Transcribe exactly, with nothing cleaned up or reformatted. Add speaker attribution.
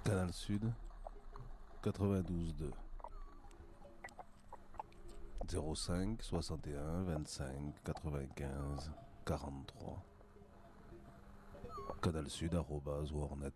Speaker 1: Canal Sud, quatre-vingt-douze deux. zéro cinq soixante et un vingt-cinq quatre-vingt-quinze quarante-trois. canalsud arobase warnet